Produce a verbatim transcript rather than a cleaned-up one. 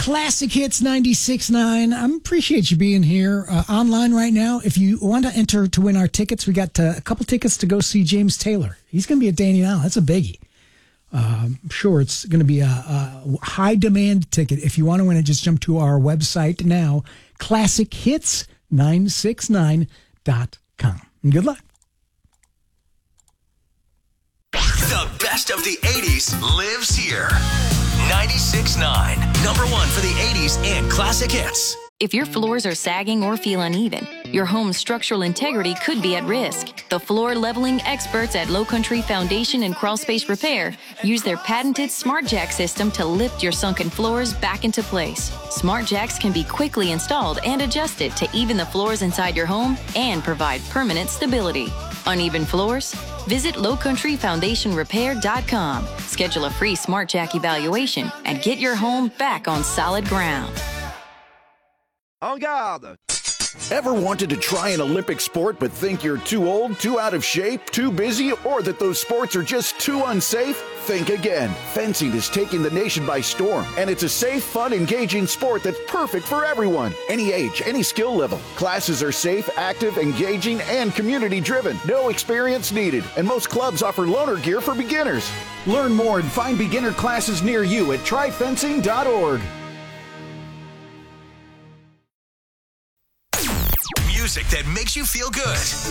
Classic Hits ninety-six point nine. I appreciate you being here uh, online right now. If you want to enter to win our tickets, we got uh, a couple tickets to go see James Taylor. He's going to be at Danny Now. That's a biggie. Uh, I'm sure it's going to be a, a high demand ticket. If you want to win it, just jump to our website now, classic hits nine six nine dot com. And good luck. The best of the eighties lives here. ninety-six point nine, number one for the eighties and classic hits. If your floors are sagging or feel uneven, your home's structural integrity could be at risk. The floor leveling experts at Low Country Foundation and Crawl Space Repair use their patented SmartJack system to lift your sunken floors back into place. SmartJacks can be quickly installed and adjusted to even the floors inside your home and provide permanent stability. Uneven floors? Visit low country foundation repair dot com. Schedule a free SmartJack evaluation and get your home back on solid ground. En garde! Ever wanted to try an Olympic sport but think you're too old, too out of shape, too busy, or that those sports are just too unsafe? Think again. Fencing is taking the nation by storm, and it's a safe, fun, engaging sport that's perfect for everyone. Any age, any skill level. Classes are safe, active, engaging, and community-driven. No experience needed, and most clubs offer loaner gear for beginners. Learn more and find beginner classes near you at try fencing dot org. Music that makes you feel good.